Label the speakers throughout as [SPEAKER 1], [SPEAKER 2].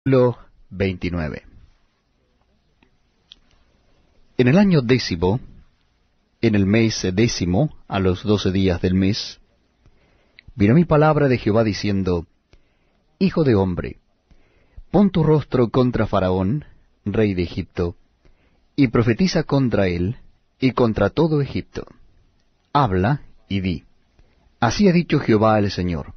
[SPEAKER 1] Capítulo 29. En el año 10, en el mes 10, a los 12 días del mes, vino mi palabra de Jehová diciendo: Hijo de hombre, pon tu rostro contra Faraón, rey de Egipto, y profetiza contra él y contra todo Egipto. Habla y di: Así ha dicho Jehová el Señor.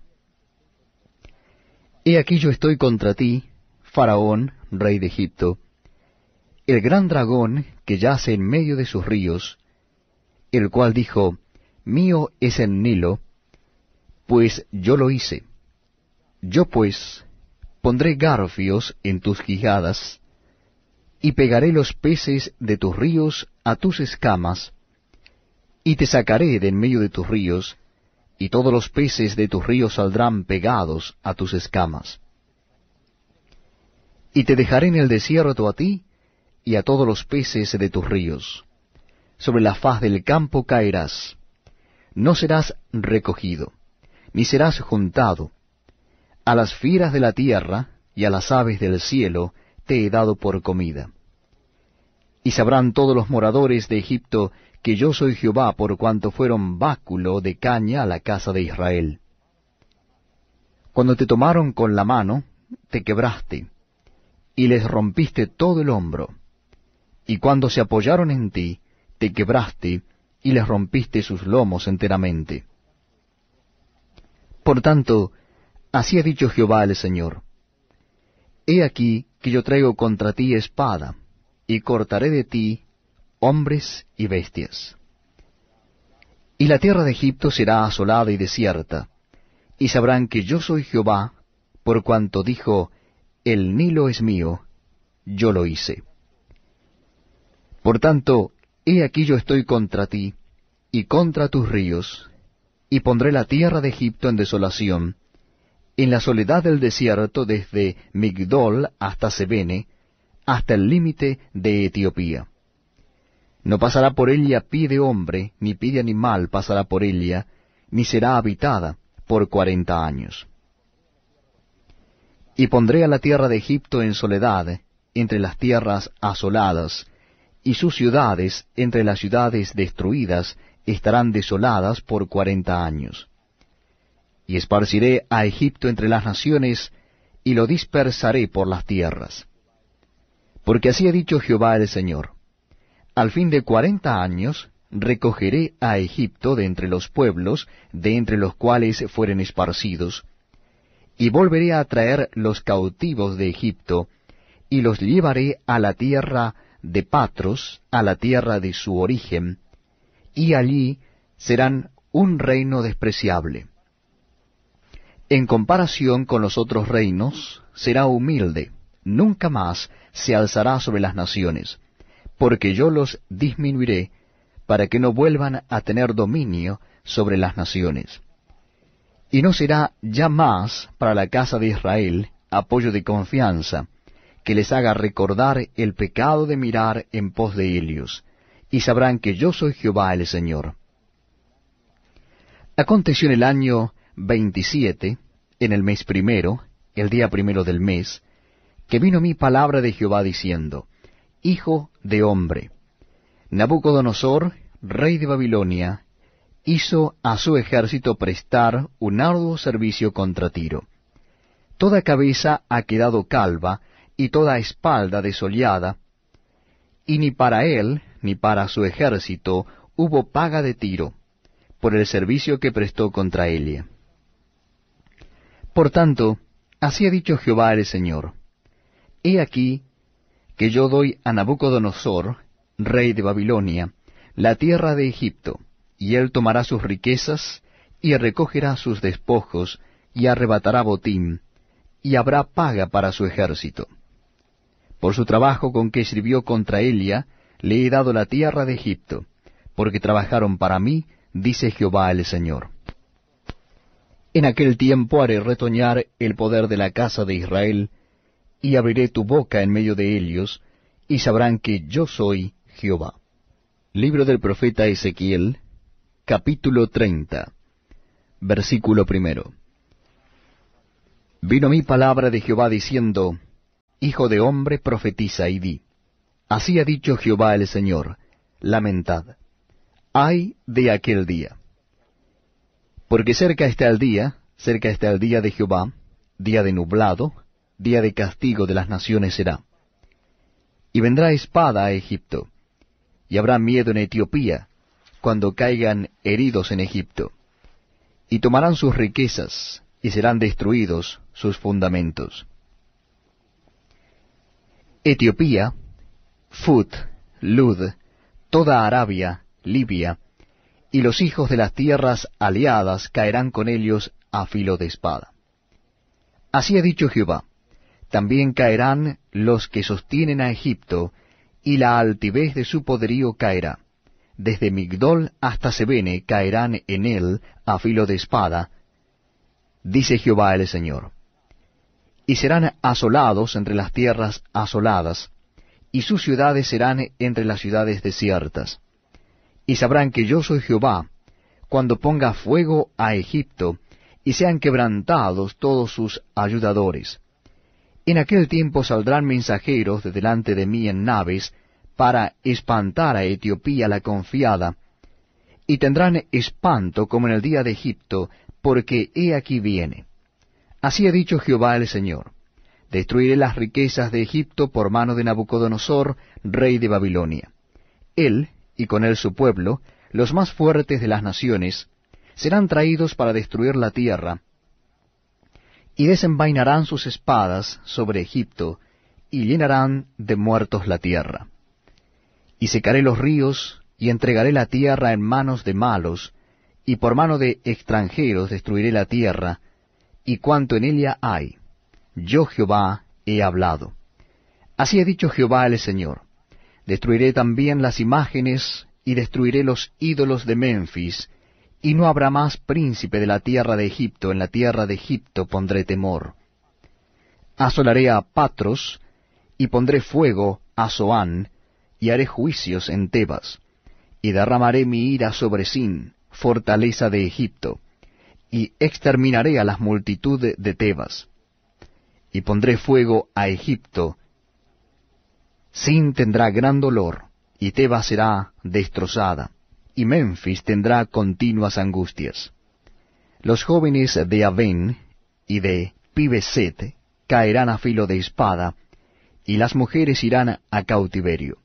[SPEAKER 1] He aquí yo estoy contra ti, Faraón, rey de Egipto, el gran dragón que yace en medio de sus ríos, el cual dijo: Mío es el Nilo, pues yo lo hice. Yo pues pondré garfios en tus quijadas, y pegaré los peces de tus ríos a tus escamas, y te sacaré de en medio de tus ríos, y todos los peces de tus ríos saldrán pegados a tus escamas. Y te dejaré en el desierto a ti, y a todos los peces de tus ríos. Sobre la faz del campo caerás. No serás recogido, ni serás juntado. A las fieras de la tierra y a las aves del cielo te he dado por comida. Y sabrán todos los moradores de Egipto que yo soy Jehová, por cuanto fueron báculo de caña a la casa de Israel. Cuando te tomaron con la mano, te quebraste, y les rompiste todo el hombro. Y cuando se apoyaron en ti, te quebraste, y les rompiste sus lomos enteramente. Por tanto, así ha dicho Jehová el Señor: He aquí que yo traigo contra ti espada, y cortaré de ti hombres y bestias. Y la tierra de Egipto será asolada y desierta, y sabrán que yo soy Jehová, por cuanto dijo: El Nilo es mío, yo lo hice. Por tanto, he aquí yo estoy contra ti, y contra tus ríos, y pondré la tierra de Egipto en desolación, en la soledad del desierto desde Migdol hasta Sebene, hasta el límite de Etiopía. No pasará por ella pie de hombre, ni pie de animal pasará por ella, ni será habitada por 40 años. Y pondré a la tierra de Egipto en soledad, entre las tierras asoladas, y sus ciudades, entre las ciudades destruidas, estarán desoladas por 40 años. Y esparciré a Egipto entre las naciones, y lo dispersaré por las tierras. Porque así ha dicho Jehová el Señor: Al fin de 40 años recogeré a Egipto de entre los pueblos, de entre los cuales fueren esparcidos, y volveré a traer los cautivos de Egipto, y los llevaré a la tierra de Patros, a la tierra de su origen, y allí serán un reino despreciable. En comparación con los otros reinos, será humilde, nunca más se alzará sobre las naciones, porque yo los disminuiré, para que no vuelvan a tener dominio sobre las naciones. Y no será ya más para la casa de Israel apoyo de confianza, que les haga recordar el pecado de mirar en pos de ellos, y sabrán que yo soy Jehová el Señor. Aconteció en el año 27, en el mes primero, el día primero del mes, que vino mi palabra de Jehová diciendo: Hijo de hombre, Nabucodonosor, rey de Babilonia, hizo a su ejército prestar un arduo servicio contra Tiro. Toda cabeza ha quedado calva, y toda espalda desollada, y ni para él ni para su ejército hubo paga de Tiro, por el servicio que prestó contra Elia. Por tanto, así ha dicho Jehová el Señor: He aquí que yo doy a Nabucodonosor, rey de Babilonia, la tierra de Egipto, y él tomará sus riquezas, y recogerá sus despojos, y arrebatará botín, y habrá paga para su ejército. Por su trabajo con que sirvió contra Elia, le he dado la tierra de Egipto, porque trabajaron para mí, dice Jehová el Señor. En aquel tiempo haré retoñar el poder de la casa de Israel, y abriré tu boca en medio de ellos, y sabrán que yo soy Jehová. Libro del profeta Ezequiel, capítulo 30, versículo 1. Vino mi palabra de Jehová diciendo: hijo de hombre, profetiza y di, así ha dicho Jehová el Señor, lamentad, ay de aquel día. Porque cerca está el día de Jehová, día de nublado, día de castigo de las naciones será. Y vendrá espada a Egipto, y habrá miedo en Etiopía, cuando caigan heridos en Egipto. Y tomarán sus riquezas, y serán destruidos sus fundamentos. Etiopía, Phut, Lud, toda Arabia, Libia, y los hijos de las tierras aliadas caerán con ellos a filo de espada. Así ha dicho Jehová, también caerán los que sostienen a Egipto, y la altivez de su poderío caerá. Desde Migdol hasta Sebene caerán en él a filo de espada, dice Jehová el Señor. Y serán asolados entre las tierras asoladas, y sus ciudades serán entre las ciudades desiertas. Y sabrán que yo soy Jehová, cuando ponga fuego a Egipto, y sean quebrantados todos sus ayudadores. En aquel tiempo saldrán mensajeros de delante de mí en naves, para espantar a Etiopía la confiada, y tendrán espanto como en el día de Egipto, porque he aquí viene. Así ha dicho Jehová el Señor. Destruiré las riquezas de Egipto por mano de Nabucodonosor, rey de Babilonia. Él, y con él su pueblo, los más fuertes de las naciones, serán traídos para destruir la tierra, y desenvainarán sus espadas sobre Egipto, y llenarán de muertos la tierra. Y secaré los ríos, y entregaré la tierra en manos de malos, y por mano de extranjeros destruiré la tierra, y cuanto en ella hay. Yo Jehová he hablado. Así ha dicho Jehová el Señor. Destruiré también las imágenes, y destruiré los ídolos de Memphis, y no habrá más príncipe de la tierra de Egipto. En la tierra de Egipto pondré temor. Asolaré a Patros, y pondré fuego a Zoán, y haré juicios en Tebas, y derramaré mi ira sobre Sin, fortaleza de Egipto, y exterminaré a las multitudes de Tebas. Y pondré fuego a Egipto. Sin tendrá gran dolor, y Tebas será destrozada, y Memphis tendrá continuas angustias. Los jóvenes de Avén y de Pibeset caerán a filo de espada, y las mujeres irán a cautiverio.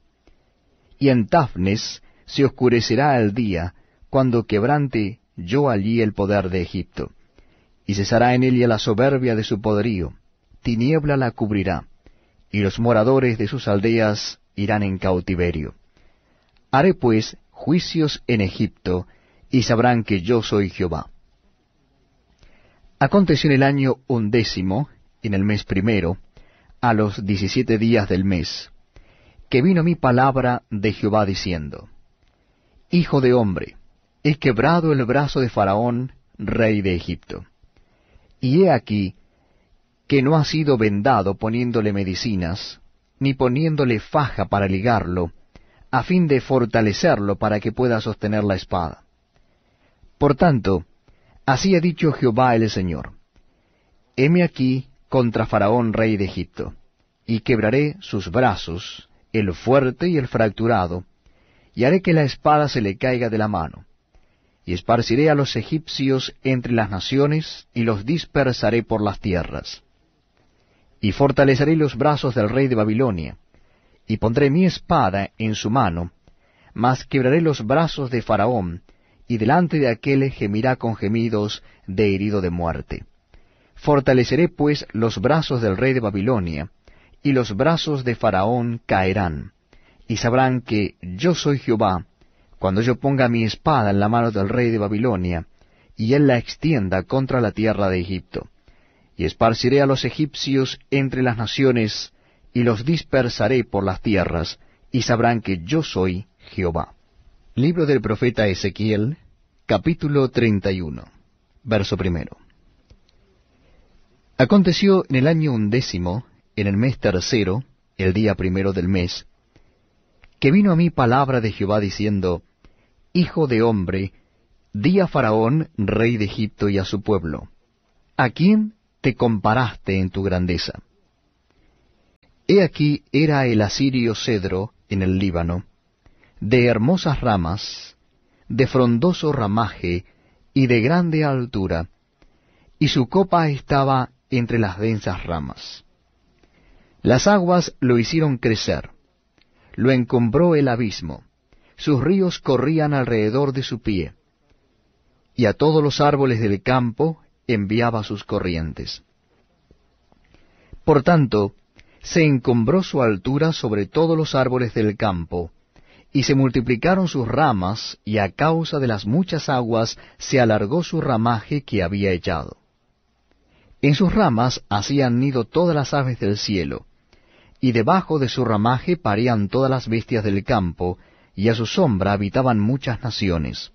[SPEAKER 1] Y en Tafnes se oscurecerá el día, cuando quebrante yo allí el poder de Egipto, y cesará en ella la soberbia de su poderío, tiniebla la cubrirá, y los moradores de sus aldeas irán en cautiverio. Haré pues juicios en Egipto, y sabrán que yo soy Jehová. Aconteció en el año 11, en el mes primero, a los 17 días del mes, que vino mi palabra de Jehová diciendo, Hijo de hombre, he quebrado el brazo de Faraón, rey de Egipto. Y he aquí que no ha sido vendado poniéndole medicinas, ni poniéndole faja para ligarlo, a fin de fortalecerlo para que pueda sostener la espada. Por tanto, así ha dicho Jehová el Señor, heme aquí contra Faraón rey de Egipto, y quebraré sus brazos, el fuerte y el fracturado, y haré que la espada se le caiga de la mano. Y esparciré a los egipcios entre las naciones, y los dispersaré por las tierras. Y fortaleceré los brazos del rey de Babilonia, y pondré mi espada en su mano, mas quebraré los brazos de Faraón, y delante de aquel gemirá con gemidos de herido de muerte. Fortaleceré pues los brazos del rey de Babilonia, y los brazos de Faraón caerán, y sabrán que yo soy Jehová, cuando yo ponga mi espada en la mano del rey de Babilonia, y él la extienda contra la tierra de Egipto. Y esparciré a los egipcios entre las naciones, y los dispersaré por las tierras, y sabrán que yo soy Jehová. Libro del profeta Ezequiel, capítulo 31, verso 1. Aconteció en el año 11, en el mes tercero, el día primero del mes, que vino a mí palabra de Jehová diciendo, Hijo de hombre, di a Faraón, rey de Egipto, y a su pueblo, ¿a quién te comparaste en tu grandeza? He aquí era el asirio cedro en el Líbano, de hermosas ramas, de frondoso ramaje y de grande altura, y su copa estaba entre las densas ramas. Las aguas lo hicieron crecer, lo encumbró el abismo, sus ríos corrían alrededor de su pie, y a todos los árboles del campo enviaba sus corrientes. Por tanto, se encumbró su altura sobre todos los árboles del campo, y se multiplicaron sus ramas, y a causa de las muchas aguas se alargó su ramaje que había echado. En sus ramas hacían nido todas las aves del cielo, y debajo de su ramaje parían todas las bestias del campo, y a su sombra habitaban muchas naciones.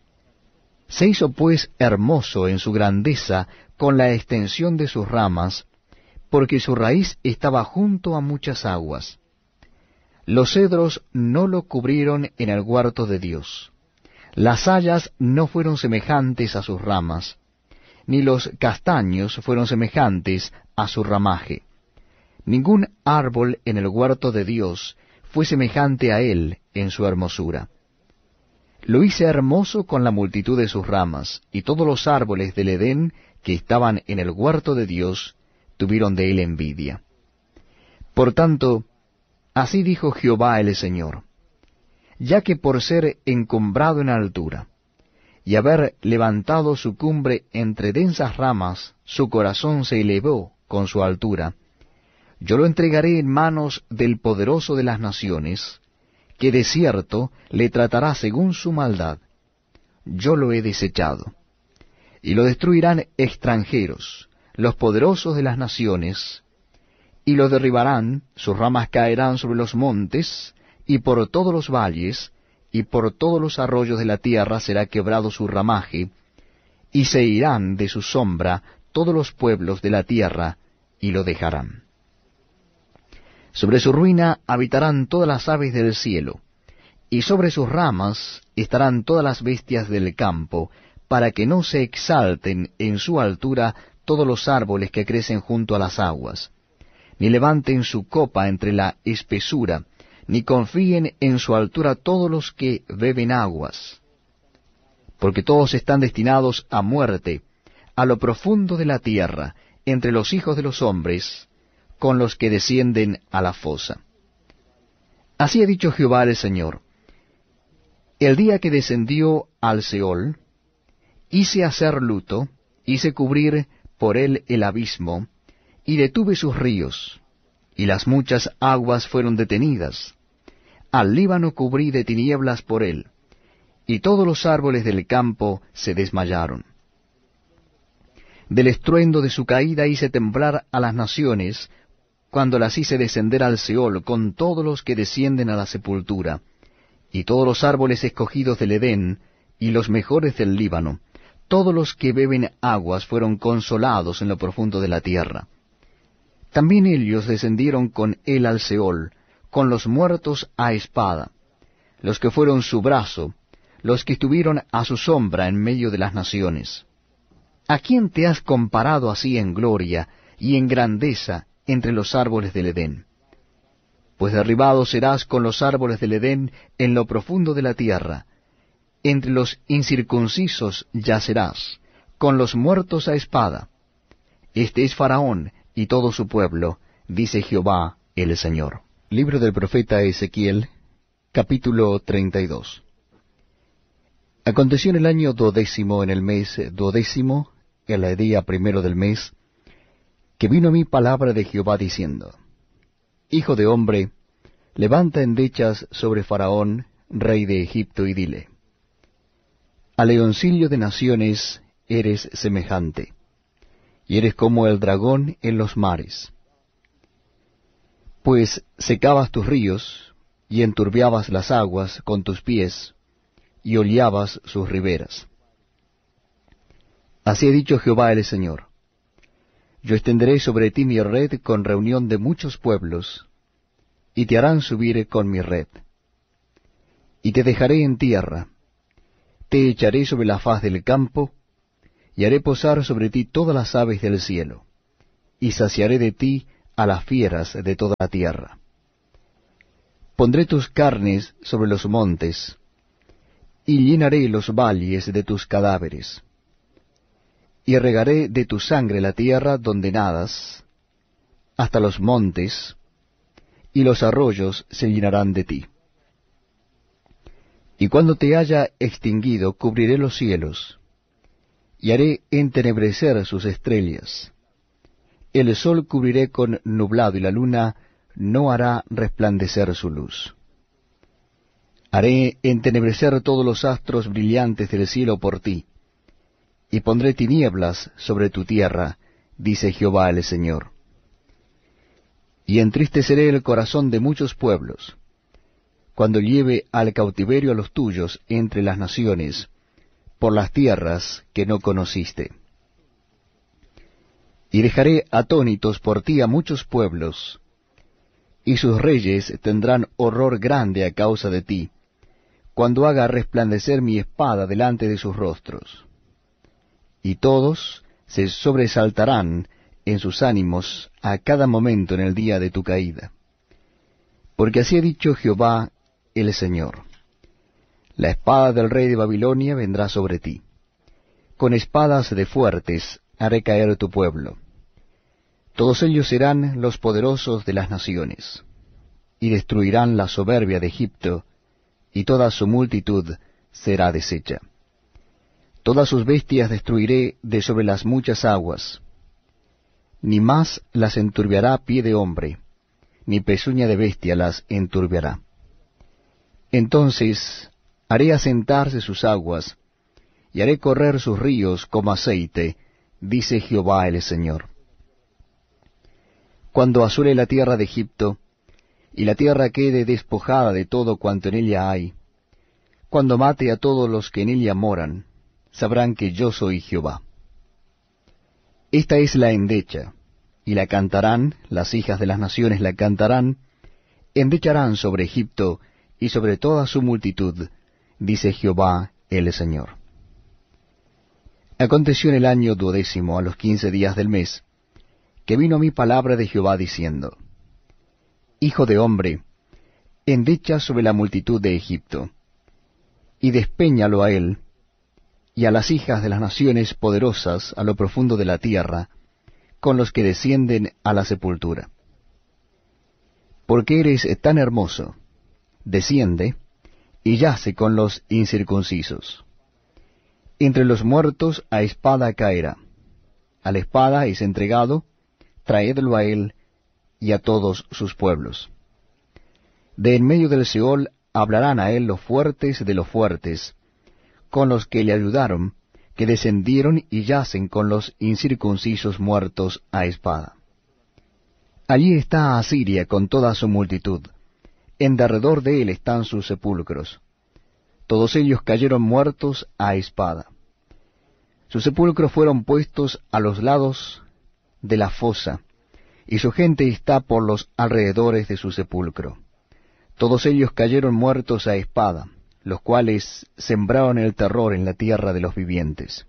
[SPEAKER 1] Se hizo pues hermoso en su grandeza con la extensión de sus ramas, porque su raíz estaba junto a muchas aguas. Los cedros no lo cubrieron en el huerto de Dios. Las hayas no fueron semejantes a sus ramas, ni los castaños fueron semejantes a su ramaje. Ningún árbol en el huerto de Dios fue semejante a él en su hermosura. Lo hice hermoso con la multitud de sus ramas, y todos los árboles del Edén que estaban en el huerto de Dios tuvieron de él envidia. Por tanto, así dijo Jehová el Señor: ya que por ser encumbrado en altura, y haber levantado su cumbre entre densas ramas, su corazón se elevó con su altura, yo lo entregaré en manos del poderoso de las naciones, que de cierto le tratará según su maldad. Yo lo he desechado. Y lo destruirán extranjeros, los poderosos de las naciones, y lo derribarán, sus ramas caerán sobre los montes, y por todos los valles, y por todos los arroyos de la tierra será quebrado su ramaje, y se irán de su sombra todos los pueblos de la tierra, y lo dejarán. Sobre su ruina habitarán todas las aves del cielo, y sobre sus ramas estarán todas las bestias del campo, para que no se exalten en su altura todos los árboles que crecen junto a las aguas, ni levanten su copa entre la espesura, ni confíen en su altura todos los que beben aguas, porque todos están destinados a muerte, a lo profundo de la tierra, entre los hijos de los hombres, con los que descienden a la fosa. Así ha dicho Jehová el Señor: el día que descendió al Seol, hice hacer luto, hice cubrir por él el abismo, y detuve sus ríos, y las muchas aguas fueron detenidas. Al Líbano cubrí de tinieblas por él, y todos los árboles del campo se desmayaron. Del estruendo de su caída hice temblar a las naciones, cuando las hice descender al Seol con todos los que descienden a la sepultura, y todos los árboles escogidos del Edén, y los mejores del Líbano, todos los que beben aguas fueron consolados en lo profundo de la tierra. También ellos descendieron con él al Seol, con los muertos a espada, los que fueron su brazo, los que estuvieron a su sombra en medio de las naciones. ¿A quién te has comparado así en gloria y en grandeza entre los árboles del Edén? Pues derribado serás con los árboles del Edén en lo profundo de la tierra. Entre los incircuncisos yacerás, con los muertos a espada. Este es Faraón y todo su pueblo, dice Jehová el Señor. Libro del profeta Ezequiel, capítulo 32. Aconteció en el año 12, en el mes 12, en el día primero del mes, que vino a mí palabra de Jehová diciendo: Hijo de hombre, levanta endechas sobre Faraón, rey de Egipto, y dile: a leoncillo de naciones eres semejante, y eres como el dragón en los mares. Pues secabas tus ríos, y enturbiabas las aguas con tus pies, y hollabas sus riberas. Así ha dicho Jehová el Señor: yo extenderé sobre ti mi red con reunión de muchos pueblos, y te harán subir con mi red. Y te dejaré en tierra, te echaré sobre la faz del campo, y haré posar sobre ti todas las aves del cielo, y saciaré de ti a las fieras de toda la tierra. Pondré tus carnes sobre los montes, y llenaré los valles de tus cadáveres, y regaré de tu sangre la tierra donde nadas, hasta los montes, y los arroyos se llenarán de ti. Y cuando te haya extinguido, cubriré los cielos, y haré entenebrecer sus estrellas. El sol cubriré con nublado, y la luna no hará resplandecer su luz. Haré entenebrecer todos los astros brillantes del cielo por ti, y pondré tinieblas sobre tu tierra, dice Jehová el Señor. Y entristeceré el corazón de muchos pueblos, cuando lleve al cautiverio a los tuyos entre las naciones, por las tierras que no conociste. Y dejaré atónitos por ti a muchos pueblos, y sus reyes tendrán horror grande a causa de ti, cuando haga resplandecer mi espada delante de sus rostros. Y todos se sobresaltarán en sus ánimos a cada momento en el día de tu caída. Porque así ha dicho Jehová el Señor: la espada del rey de Babilonia vendrá sobre ti. Con espadas de fuertes haré caer tu pueblo. Todos ellos serán los poderosos de las naciones, y destruirán la soberbia de Egipto, y toda su multitud será deshecha. Todas sus bestias destruiré de sobre las muchas aguas. Ni más las enturbiará pie de hombre, ni pezuña de bestia las enturbiará. Entonces haré asentarse sus aguas, y haré correr sus ríos como aceite, dice Jehová el Señor. Cuando asole la tierra de Egipto, y la tierra quede despojada de todo cuanto en ella hay, cuando mate a todos los que en ella moran, sabrán que yo soy Jehová. Esta es la endecha, y la cantarán, las hijas de las naciones la cantarán, endecharán sobre Egipto y sobre toda su multitud, dice Jehová el Señor. Aconteció en el año 12, a los 15 días del mes, que vino a mí palabra de Jehová diciendo: Hijo de hombre, endecha sobre la multitud de Egipto, y despéñalo a él, y a las hijas de las naciones poderosas a lo profundo de la tierra, con los que descienden a la sepultura. Porque eres tan hermoso, desciende, y yace con los incircuncisos. Entre los muertos a espada caerá. A la espada es entregado, traedlo a él y a todos sus pueblos. De en medio del Seol hablarán a él los fuertes de los fuertes, con los que le ayudaron, que descendieron y yacen con los incircuncisos muertos a espada. Allí está Asiria con toda su multitud, en derredor de él están sus sepulcros. Todos ellos cayeron muertos a espada. Sus sepulcros fueron puestos a los lados de la fosa, y su gente está por los alrededores de su sepulcro. Todos ellos cayeron muertos a espada, los cuales sembraron el terror en la tierra de los vivientes.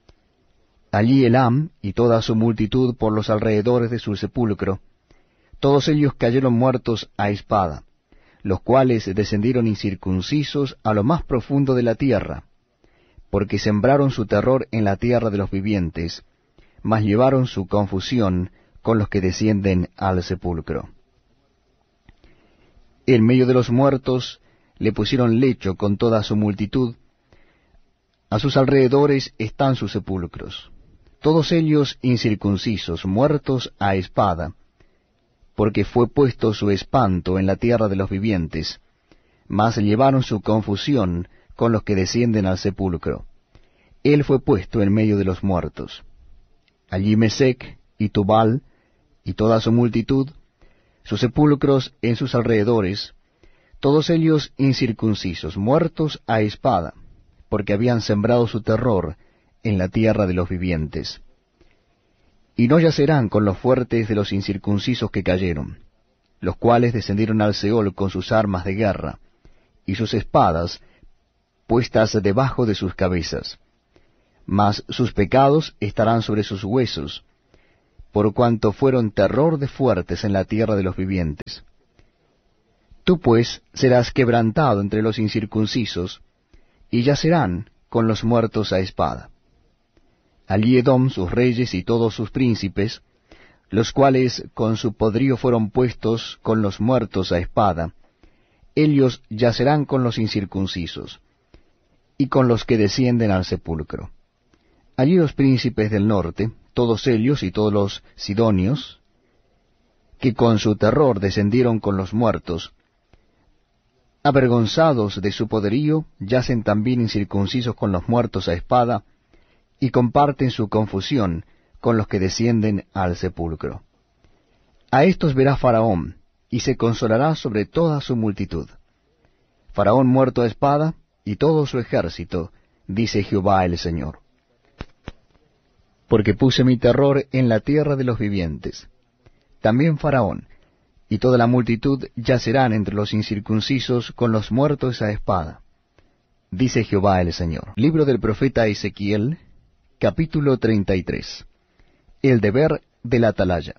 [SPEAKER 1] Allí Elam y toda su multitud por los alrededores de su sepulcro, todos ellos cayeron muertos a espada, los cuales descendieron incircuncisos a lo más profundo de la tierra, porque sembraron su terror en la tierra de los vivientes, mas llevaron su confusión con los que descienden al sepulcro. En medio de los muertos le pusieron lecho con toda su multitud, a sus alrededores están sus sepulcros, todos ellos incircuncisos, muertos a espada, porque fue puesto su espanto en la tierra de los vivientes, mas llevaron su confusión con los que descienden al sepulcro. Él fue puesto en medio de los muertos. Allí Mesec y Tubal y toda su multitud, sus sepulcros en sus alrededores, todos ellos incircuncisos, muertos a espada, porque habían sembrado su terror en la tierra de los vivientes. Y no yacerán con los fuertes de los incircuncisos que cayeron, los cuales descendieron al Seol con sus armas de guerra, y sus espadas puestas debajo de sus cabezas. Mas sus pecados estarán sobre sus huesos, por cuanto fueron terror de fuertes en la tierra de los vivientes. Tú pues serás quebrantado entre los incircuncisos, y yacerán con los muertos a espada. Allí Edom, sus reyes y todos sus príncipes, los cuales con su poderío fueron puestos con los muertos a espada, ellos yacerán con los incircuncisos, y con los que descienden al sepulcro. Allí los príncipes del norte, todos ellos y todos los sidonios, que con su terror descendieron con los muertos, avergonzados de su poderío, yacen también incircuncisos con los muertos a espada, y comparten su confusión con los que descienden al sepulcro. A estos verá Faraón, y se consolará sobre toda su multitud. Faraón muerto a espada, y todo su ejército, dice Jehová el Señor. Porque puse mi terror en la tierra de los vivientes. También Faraón y toda la multitud yacerán entre los incircuncisos con los muertos a espada, dice Jehová el Señor. Libro del profeta Ezequiel, capítulo 33. El deber de la atalaya.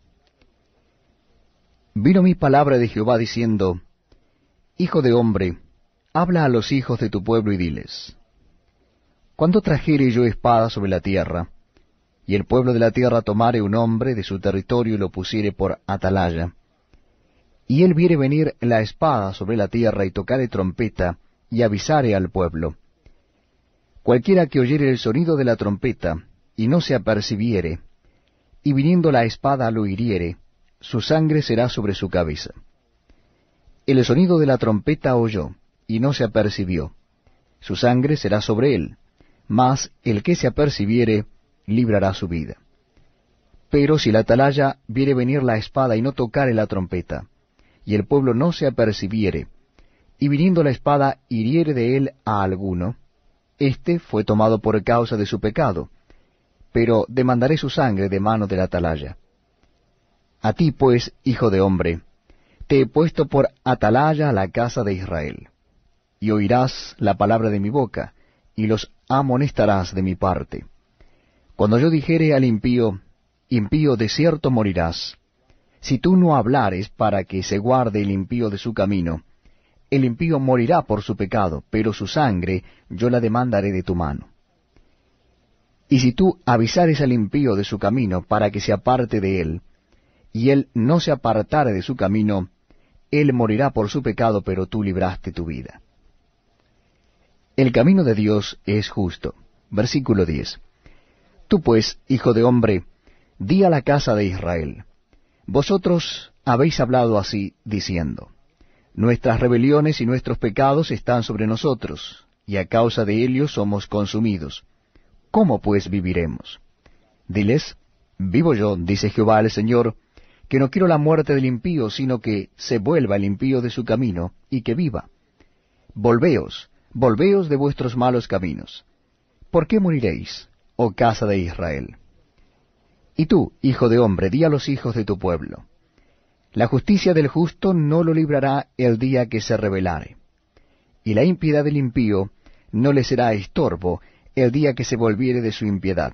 [SPEAKER 1] Vino mi palabra de Jehová diciendo, Hijo de hombre, habla a los hijos de tu pueblo y diles, cuando trajere yo espada sobre la tierra, y el pueblo de la tierra tomare un hombre de su territorio y lo pusiere por atalaya, y él viere venir la espada sobre la tierra y tocare trompeta, y avisare al pueblo, cualquiera que oyere el sonido de la trompeta, y no se apercibiere, y viniendo la espada lo hiriere, su sangre será sobre su cabeza. El sonido de la trompeta oyó, y no se apercibió, su sangre será sobre él, mas el que se apercibiere, librará su vida. Pero si la atalaya viere venir la espada y no tocare la trompeta, y el pueblo no se apercibiere, y viniendo la espada hiriere de él a alguno, éste fue tomado por causa de su pecado, pero demandaré su sangre de mano de la atalaya. A ti, pues, hijo de hombre, te he puesto por atalaya a la casa de Israel, y oirás la palabra de mi boca, y los amonestarás de mi parte. Cuando yo dijere al impío, impío, de cierto morirás, si tú no hablares para que se guarde el impío de su camino, el impío morirá por su pecado, pero su sangre yo la demandaré de tu mano. Y si tú avisares al impío de su camino para que se aparte de él, y él no se apartare de su camino, él morirá por su pecado, pero tú libraste tu vida. El camino de Dios es justo. Versículo 10. Tú pues, hijo de hombre, di a la casa de Israel, vosotros habéis hablado así, diciendo, nuestras rebeliones y nuestros pecados están sobre nosotros, y a causa de ellos somos consumidos. ¿Cómo pues viviremos? Diles, vivo yo, dice Jehová el Señor, que no quiero la muerte del impío, sino que se vuelva el impío de su camino, y que viva. Volveos, volveos de vuestros malos caminos. ¿Por qué moriréis, oh casa de Israel? Y tú, hijo de hombre, di a los hijos de tu pueblo, la justicia del justo no lo librará el día que se rebelare, y la impiedad del impío no le será estorbo el día que se volviere de su impiedad.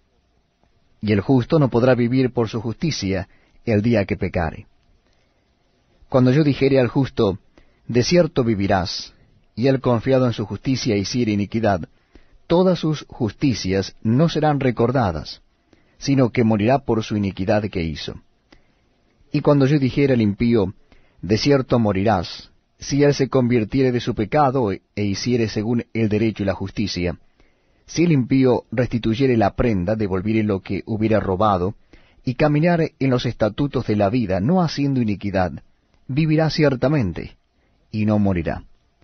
[SPEAKER 1] Y el justo no podrá vivir por su justicia el día que pecare. Cuando yo dijere al justo, de cierto vivirás, y él confiado en su justicia hiciere iniquidad, todas sus justicias no serán recordadas, sino que morirá por su iniquidad que hizo. Y cuando yo dijere al impío, de cierto morirás, si él se convirtiere de su pecado e hiciere según el derecho y la justicia, si el impío restituyere la prenda, devolviere lo que hubiera robado, y caminare en los estatutos de la vida, no haciendo iniquidad, vivirá ciertamente, y no morirá.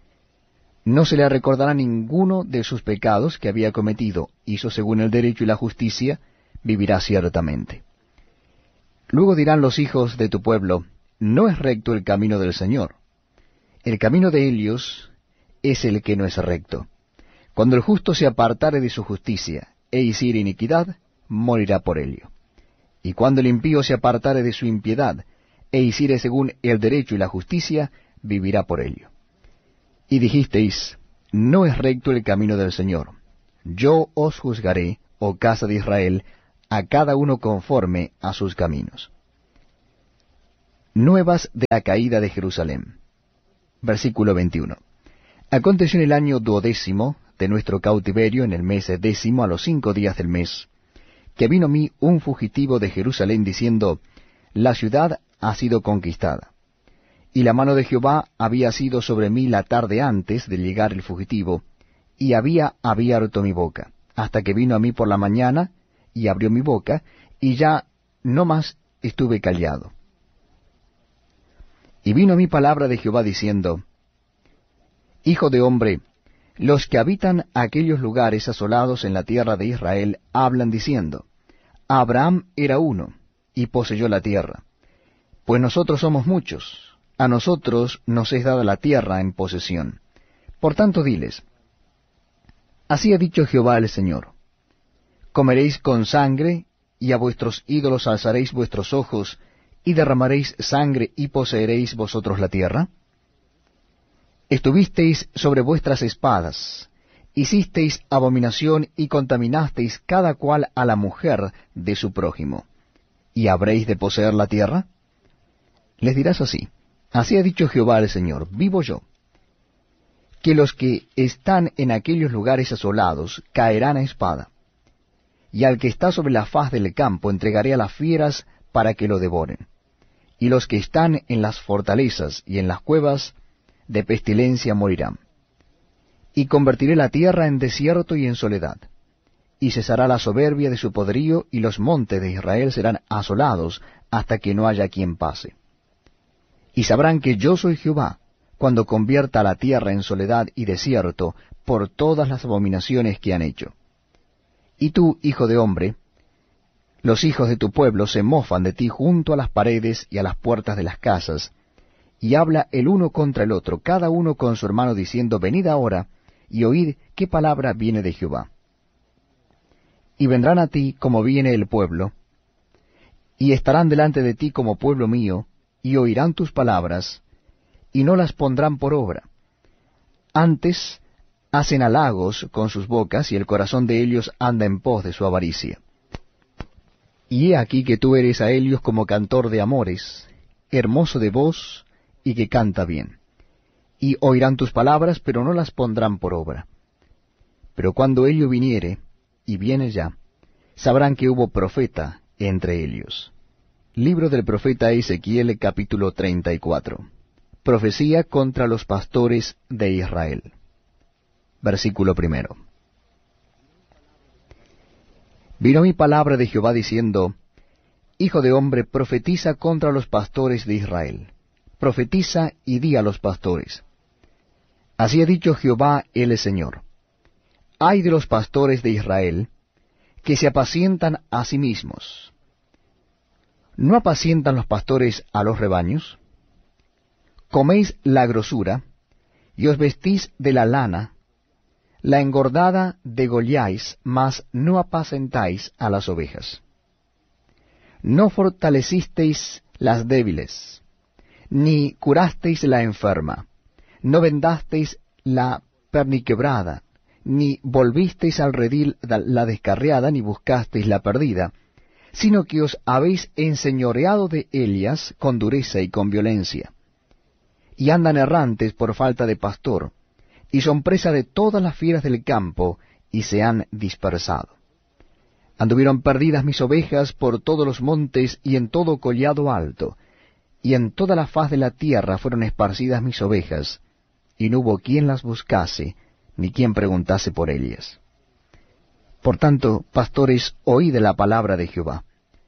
[SPEAKER 1] No se le recordará ninguno de sus pecados que había cometido, hizo según el derecho y la justicia, vivirá ciertamente. Luego dirán los hijos de tu pueblo, no es recto el camino del Señor. El camino de ellos es el que no es recto. Cuando el justo se apartare de su justicia, e hiciere iniquidad, morirá por ello. Y cuando el impío se apartare de su impiedad, e hiciere según el derecho y la justicia, vivirá por ello. Y dijisteis, no es recto el camino del Señor. Yo os juzgaré, oh casa de Israel, a cada uno conforme a sus caminos. Nuevas de la caída de Jerusalén. Versículo 21. Aconteció en el año 12º de nuestro cautiverio, en el mes 10º, a los 5 días del mes, que vino a mí un fugitivo de Jerusalén, diciendo, la ciudad ha sido conquistada. Y la mano de Jehová había sido sobre mí la tarde antes de llegar el fugitivo, y había abierto mi boca, hasta que vino a mí por la mañana, y abrió mi boca, y ya no más estuve callado. Y vino a mí palabra de Jehová diciendo, Hijo de hombre, los que habitan aquellos lugares asolados en la tierra de Israel hablan diciendo, Abraham era uno, y poseyó la tierra. Pues nosotros somos muchos, a nosotros nos es dada la tierra en posesión. Por tanto diles, así ha dicho Jehová el Señor, comeréis con sangre, y a vuestros ídolos alzaréis vuestros ojos, y derramaréis sangre, y poseeréis vosotros la tierra. Estuvisteis sobre vuestras espadas, hicisteis abominación y contaminasteis cada cual a la mujer de su prójimo, ¿y habréis de poseer la tierra? Les dirás así, así ha dicho Jehová el Señor, vivo yo, que los que están en aquellos lugares asolados caerán a espada, y al que está sobre la faz del campo entregaré a las fieras para que lo devoren, y los que están en las fortalezas y en las cuevas de pestilencia morirán. Y convertiré la tierra en desierto y en soledad, y cesará la soberbia de su poderío, y los montes de Israel serán asolados hasta que no haya quien pase. Y sabrán que yo soy Jehová, cuando convierta la tierra en soledad y desierto por todas las abominaciones que han hecho. Y tú, hijo de hombre, los hijos de tu pueblo se mofan de ti junto a las paredes y a las puertas de las casas, y habla el uno contra el otro, cada uno con su hermano, diciendo, venid ahora, y oíd qué palabra viene de Jehová. Y vendrán a ti como viene el pueblo, y estarán delante de ti como pueblo mío, y oirán tus palabras, y no las pondrán por obra. Antes hacen halagos con sus bocas, y el corazón de ellos anda en pos de su avaricia. Y he aquí que tú eres a ellos como cantor de amores, hermoso de voz, y que canta bien. Y oirán tus palabras, pero no las pondrán por obra. Pero cuando ello viniere, y viene ya, sabrán que hubo profeta entre ellos. Libro del profeta Ezequiel, capítulo 34. Profecía contra los pastores de Israel. Versículo 1. Vino mi palabra de Jehová diciendo, Hijo de hombre, profetiza contra los pastores de Israel. Profetiza y di a los pastores. Así ha dicho Jehová el Señor. Ay de los pastores de Israel, que se apacientan a sí mismos. ¿No apacientan los pastores a los rebaños? Coméis la grosura, y os vestís de la lana, la engordada degolláis, mas no apacentáis a las ovejas. No fortalecisteis las débiles, ni curasteis la enferma, no vendasteis la perniquebrada, ni volvisteis al redil la descarriada, ni buscasteis la perdida, sino que os habéis enseñoreado de ellas con dureza y con violencia. Y andan errantes por falta de pastor, y son presa de todas las fieras del campo, y se han dispersado. Anduvieron perdidas mis ovejas por todos los montes y en todo collado alto, y en toda la faz de la tierra fueron esparcidas mis ovejas, y no hubo quien las buscase, ni quien preguntase por ellas. Por tanto, pastores, oíd la palabra de Jehová.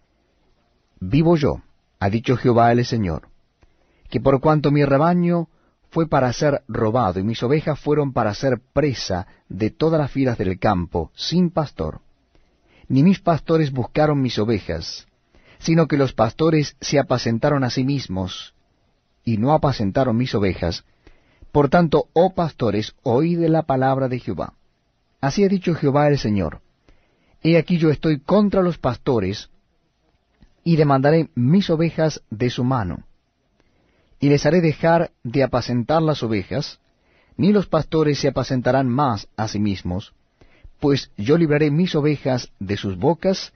[SPEAKER 1] Vivo yo, ha dicho Jehová el Señor, que por cuanto mi rebaño fue para ser robado, y mis ovejas fueron para ser presa de todas las fieras del campo, sin pastor, ni mis pastores buscaron mis ovejas, sino que los pastores se apacentaron a sí mismos, y no apacentaron mis ovejas. Por tanto, oh pastores, oíd la palabra de Jehová. Así ha dicho Jehová el Señor. He aquí yo estoy contra los pastores, y demandaré mis ovejas de su mano, y les haré dejar de apacentar las ovejas, ni los pastores se apacentarán más a sí mismos, pues yo libraré mis ovejas de sus bocas,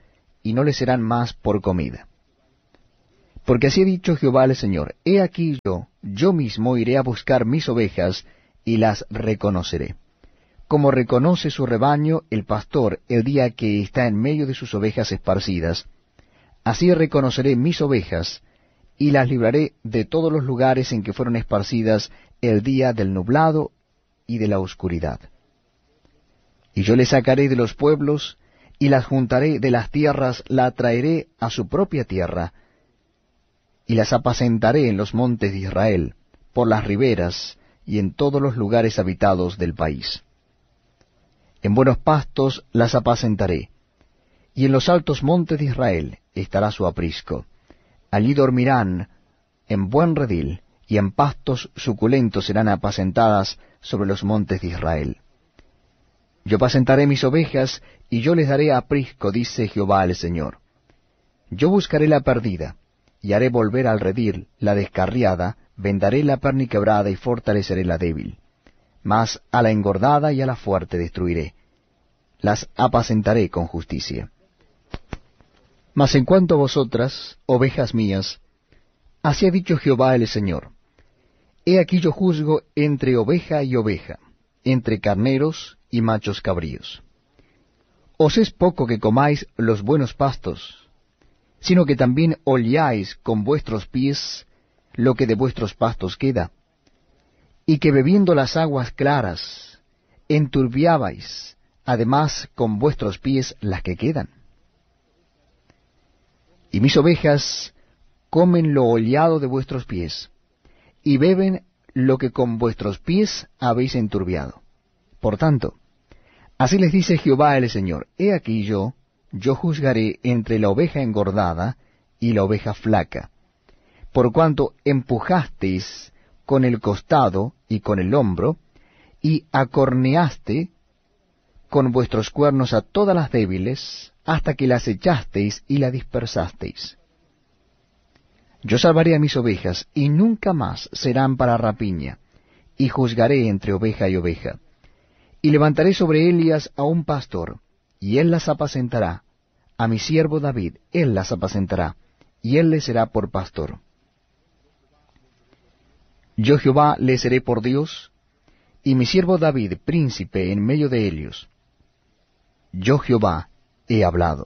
[SPEAKER 1] y no les serán más por comida. Porque así ha dicho Jehová el Señor, he aquí yo mismo iré a buscar mis ovejas, y las reconoceré. Como reconoce su rebaño el pastor el día que está en medio de sus ovejas esparcidas, así reconoceré mis ovejas, y las libraré de todos los lugares en que fueron esparcidas el día del nublado y de la oscuridad. Y yo les sacaré de los pueblos, y las juntaré de las tierras, la traeré a su propia tierra, y las apacentaré en los montes de Israel, por las riberas, y en todos los lugares habitados del país. En buenos pastos las apacentaré, y en los altos montes de Israel estará su aprisco. Allí dormirán en buen redil, y en pastos suculentos serán apacentadas sobre los montes de Israel. Yo apacentaré mis ovejas, y yo les daré aprisco, dice Jehová el Señor. Yo buscaré la perdida, y haré volver al redil la descarriada, vendaré la perniquebrada y fortaleceré la débil. Mas a la engordada y a la fuerte destruiré. Las apacentaré con justicia. Mas en cuanto a vosotras, ovejas mías, así ha dicho Jehová el Señor, he aquí yo juzgo entre oveja y oveja, entre carneros y machos cabríos. Os es poco que comáis los buenos pastos, sino que también holláis con vuestros pies lo que de vuestros pastos queda, y que bebiendo las aguas claras, enturbiabais, además con vuestros pies las que quedan. Y mis ovejas comen lo hollado de vuestros pies, y beben lo que con vuestros pies habéis enturbiado. Por tanto, así les dice Jehová el Señor, he aquí yo juzgaré entre la oveja engordada y la oveja flaca, por cuanto empujasteis con el costado y con el hombro, y acorneaste con vuestros cuernos a todas las débiles, hasta que las echasteis y las dispersasteis. Yo salvaré a mis ovejas, y nunca más serán para rapiña, y juzgaré entre oveja y oveja. Y levantaré sobre ellas a un pastor, y él las apacentará, a mi siervo David, él las apacentará, y él les será por pastor. Yo Jehová les seré por Dios, y mi siervo David príncipe en medio de ellos. Yo Jehová he hablado.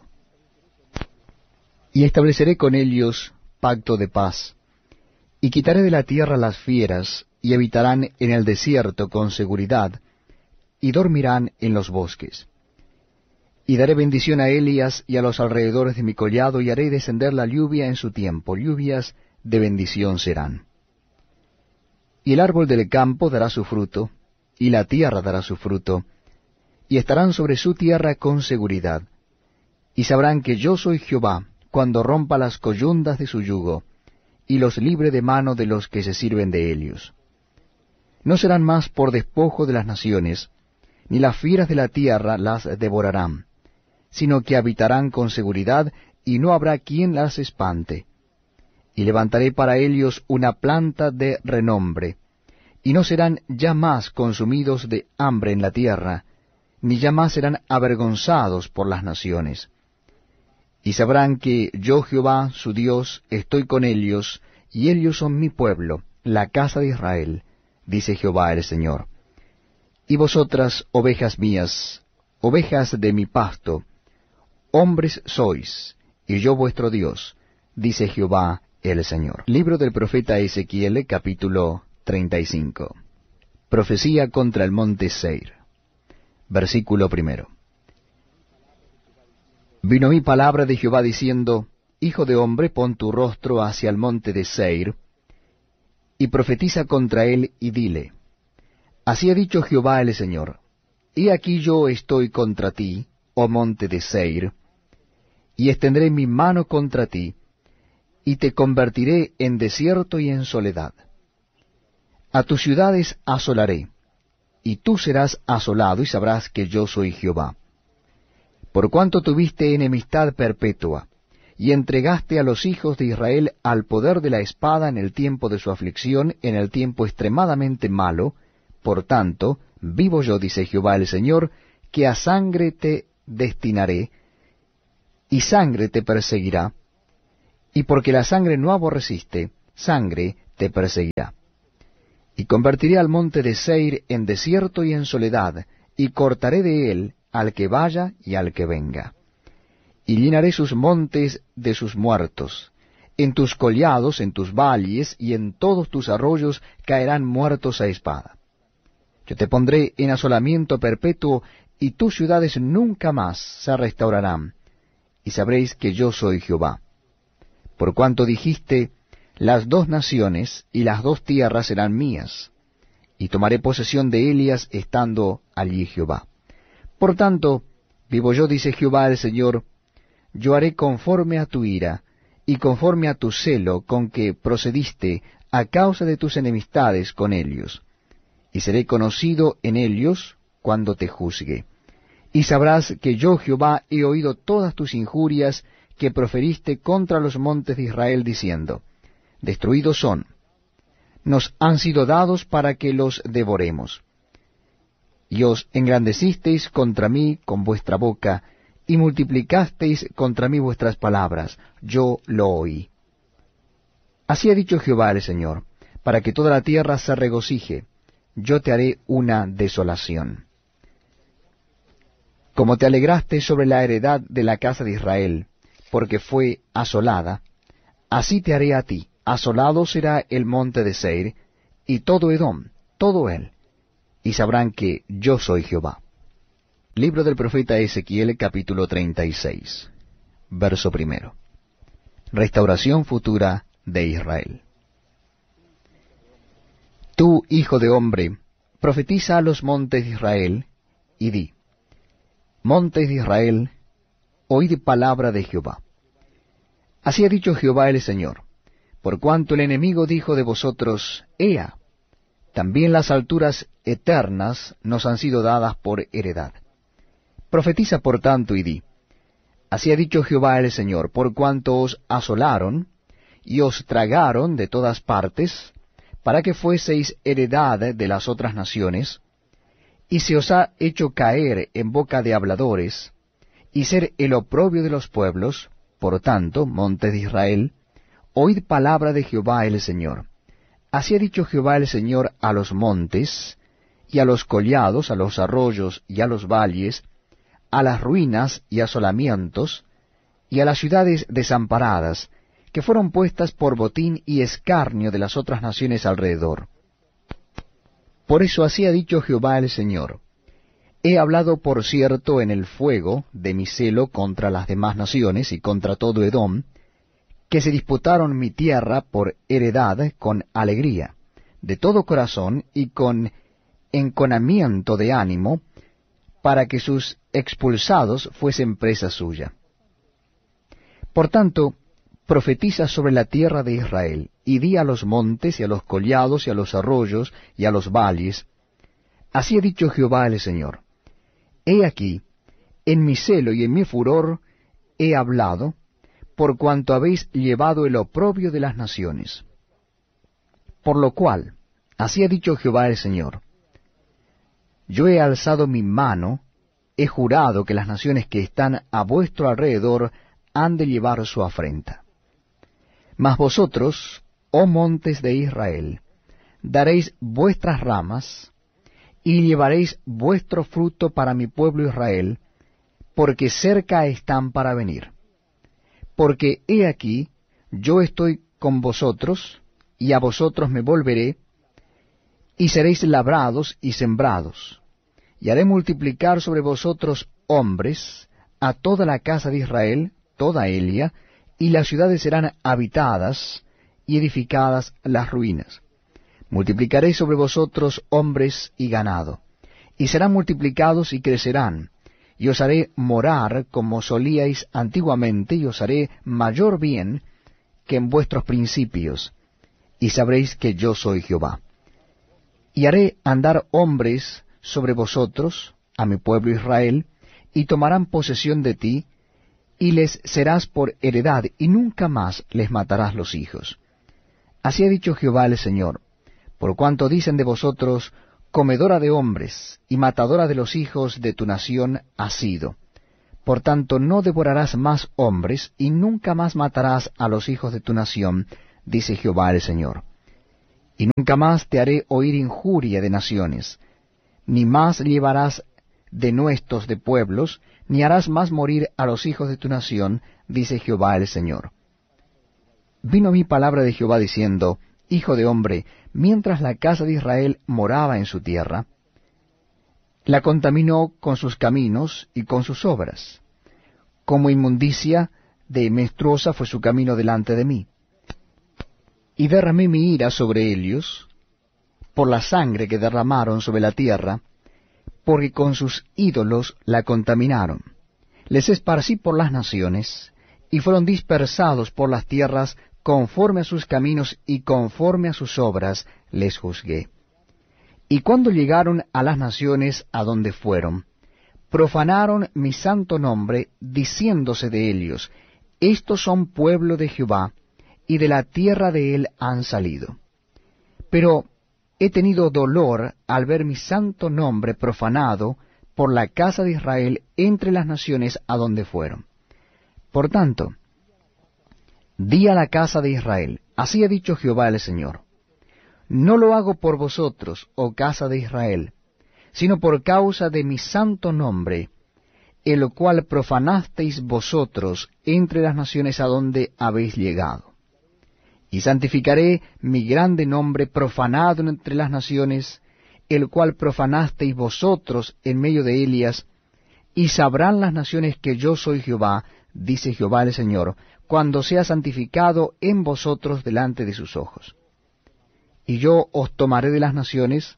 [SPEAKER 1] Y estableceré con ellos pacto de paz, y quitaré de la tierra las fieras, y habitarán en el desierto con seguridad, y dormirán en los bosques. Y daré bendición a Elías y a los alrededores de mi collado, y haré descender la lluvia en su tiempo, lluvias de bendición serán. Y el árbol del campo dará su fruto, y la tierra dará su fruto, y estarán sobre su tierra con seguridad. Y sabrán que yo soy Jehová, cuando rompa las coyundas de su yugo, y los libre de mano de los que se sirven de ellos. No serán más por despojo de las naciones, ni las fieras de la tierra las devorarán, sino que habitarán con seguridad, y no habrá quien las espante. Y levantaré para ellos una planta de renombre, y no serán ya más consumidos de hambre en la tierra, ni ya más serán avergonzados por las naciones. Y sabrán que yo Jehová, su Dios, estoy con ellos, y ellos son mi pueblo, la casa de Israel, dice Jehová el Señor. Y vosotras, ovejas mías, ovejas de mi pasto, hombres sois, y yo vuestro Dios, dice Jehová el Señor. Libro del profeta Ezequiel, capítulo 35. Profecía contra el monte Seir. Versículo 1. Vino mi palabra de Jehová diciendo, Hijo de hombre, pon tu rostro hacia el monte de Seir, y profetiza contra él, y dile, Así ha dicho Jehová el Señor, He aquí yo estoy contra ti, oh monte de Seir, y extenderé mi mano contra ti, y te convertiré en desierto y en soledad. A tus ciudades asolaré, y tú serás asolado, y sabrás que yo soy Jehová. Por cuanto tuviste enemistad perpetua, y entregaste a los hijos de Israel al poder de la espada en el tiempo de su aflicción, en el tiempo extremadamente malo, por tanto, vivo yo, dice Jehová el Señor, que a sangre te destinaré, y sangre te perseguirá, y porque la sangre no aborreciste, sangre te perseguirá. Y convertiré al monte de Seir en desierto y en soledad, y cortaré de él al que vaya y al que venga. Y llenaré sus montes de sus muertos. En tus collados, en tus valles y en todos tus arroyos caerán muertos a espada. Yo te pondré en asolamiento perpetuo, y tus ciudades nunca más se restaurarán, y sabréis que yo soy Jehová. Por cuanto dijiste, las dos naciones y las dos tierras serán mías, y tomaré posesión de ellas estando allí Jehová. Por tanto, vivo yo, dice Jehová el Señor, yo haré conforme a tu ira, y conforme a tu celo con que procediste a causa de tus enemistades con ellos, y seré conocido en ellos cuando te juzgue. Y sabrás que yo Jehová he oído todas tus injurias que proferiste contra los montes de Israel, diciendo, destruidos son, nos han sido dados para que los devoremos. Y os engrandecisteis contra mí con vuestra boca, y multiplicasteis contra mí vuestras palabras, yo lo oí. Así ha dicho Jehová el Señor, para que toda la tierra se regocije, yo te haré una desolación. Como te alegraste sobre la heredad de la casa de Israel, porque fue asolada, así te haré a ti. Asolado será el monte de Seir, y todo Edom, todo él, y sabrán que yo soy Jehová. Libro del profeta Ezequiel, capítulo 36, verso 1. Restauración futura de Israel. Tú, hijo de hombre, profetiza a los montes de Israel, y di, montes de Israel, oíd palabra de Jehová. Así ha dicho Jehová el Señor, por cuanto el enemigo dijo de vosotros, Ea, también las alturas eternas nos han sido dadas por heredad. Profetiza por tanto y di, así ha dicho Jehová el Señor, por cuanto os asolaron y os tragaron de todas partes, para que fueseis heredad de las otras naciones, y se os ha hecho caer en boca de habladores, y ser el oprobio de los pueblos. Por tanto, montes de Israel, oíd palabra de Jehová el Señor. Así ha dicho Jehová el Señor a los montes, y a los collados, a los arroyos y a los valles, a las ruinas y asolamientos, y a las ciudades desamparadas, que fueron puestas por botín y escarnio de las otras naciones alrededor. Por eso así ha dicho Jehová el Señor. He hablado, por cierto, en el fuego de mi celo contra las demás naciones y contra todo Edom, que se disputaron mi tierra por heredad con alegría, de todo corazón y con enconamiento de ánimo, para que sus expulsados fuesen presa suya. Por tanto, profetiza sobre la tierra de Israel, y di a los montes y a los collados y a los arroyos y a los valles, así ha dicho Jehová el Señor. He aquí, en mi celo y en mi furor he hablado, por cuanto habéis llevado el oprobio de las naciones. Por lo cual, así ha dicho Jehová el Señor, yo he alzado mi mano, he jurado que las naciones que están a vuestro alrededor han de llevar su afrenta. Mas vosotros, oh montes de Israel, daréis vuestras ramas, y llevaréis vuestro fruto para mi pueblo Israel, porque cerca están para venir. Porque he aquí, yo estoy con vosotros, y a vosotros me volveré, y seréis labrados y sembrados, y haré multiplicar sobre vosotros hombres, a toda la casa de Israel, toda Elia, y las ciudades serán habitadas, y edificadas las ruinas. Multiplicaré sobre vosotros hombres y ganado, y serán multiplicados y crecerán, y os haré morar como solíais antiguamente, y os haré mayor bien que en vuestros principios, y sabréis que yo soy Jehová. Y haré andar hombres sobre vosotros, a mi pueblo Israel, y tomarán posesión de ti, y les serás por heredad, y nunca más les matarás los hijos. Así ha dicho Jehová el Señor, por cuanto dicen de vosotros, comedora de hombres y matadora de los hijos de tu nación has sido. Por tanto, no devorarás más hombres, y nunca más matarás a los hijos de tu nación, dice Jehová el Señor. Y nunca más te haré oír injuria de naciones, ni más llevarás denuestos de pueblos, ni harás más morir a los hijos de tu nación, dice Jehová el Señor. Vino a mí palabra de Jehová diciendo, Hijo de hombre, mientras la casa de Israel moraba en su tierra, la contaminó con sus caminos y con sus obras. Como inmundicia de menstruosa fue su camino delante de mí. Y derramé mi ira sobre ellos, por la sangre que derramaron sobre la tierra, porque con sus ídolos la contaminaron. Les esparcí por las naciones, y fueron dispersados por las tierras, conforme a sus caminos y conforme a sus obras les juzgué. Y cuando llegaron a las naciones a donde fueron, profanaron mi santo nombre, diciéndose de ellos, estos son pueblo de Jehová, y de la tierra de él han salido. Pero he tenido dolor al ver mi santo nombre profanado por la casa de Israel entre las naciones a donde fueron. Por tanto, di a la casa de Israel, así ha dicho Jehová el Señor, no lo hago por vosotros, oh casa de Israel, sino por causa de mi santo nombre, el cual profanasteis vosotros entre las naciones a donde habéis llegado. Y santificaré mi grande nombre profanado entre las naciones, el cual profanasteis vosotros en medio de ellas, y sabrán las naciones que yo soy Jehová, dice Jehová el Señor, cuando sea santificado en vosotros delante de sus ojos. Y yo os tomaré de las naciones,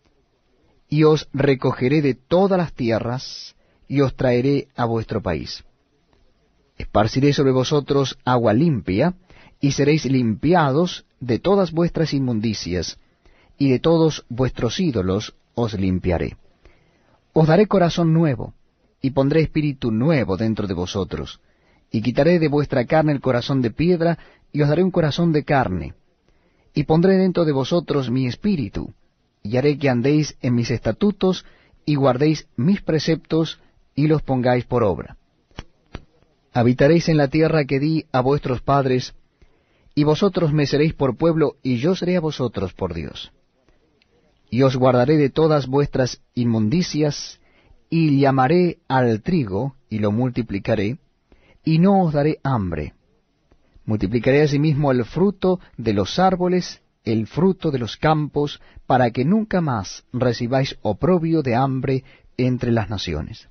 [SPEAKER 1] y os recogeré de todas las tierras, y os traeré a vuestro país. Esparciré sobre vosotros agua limpia, y seréis limpiados de todas vuestras inmundicias, y de todos vuestros ídolos os limpiaré. Os daré corazón nuevo, y pondré espíritu nuevo dentro de vosotros, y quitaré de vuestra carne el corazón de piedra, y os daré un corazón de carne, y pondré dentro de vosotros mi espíritu, y haré que andéis en mis estatutos, y guardéis mis preceptos, y los pongáis por obra. Habitaréis en la tierra que di a vuestros padres, y vosotros me seréis por pueblo, y yo seré a vosotros por Dios. Y os guardaré de todas vuestras inmundicias, y llamaré al trigo, y lo multiplicaré, y no os daré hambre. Multiplicaré asimismo el fruto de los árboles, el fruto de los campos, para que nunca más recibáis oprobio de hambre entre las naciones.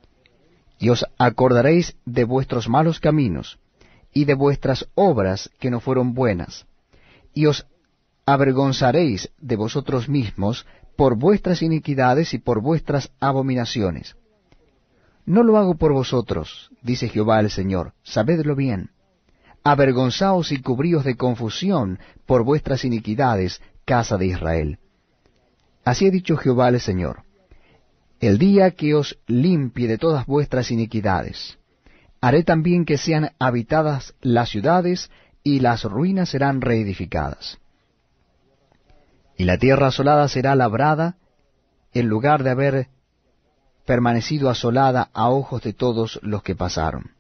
[SPEAKER 1] Y os acordaréis de vuestros malos caminos, y de vuestras obras que no fueron buenas, y os avergonzaréis de vosotros mismos por vuestras iniquidades y por vuestras abominaciones. No lo hago por vosotros, dice Jehová el Señor, sabedlo bien. Avergonzaos y cubríos de confusión por vuestras iniquidades, casa de Israel. Así ha dicho Jehová el Señor, el día que os limpie de todas vuestras iniquidades, haré también que sean habitadas las ciudades, y las ruinas serán reedificadas. Y la tierra asolada será labrada, en lugar de haber permanecido asolada a ojos de todos los que pasaron.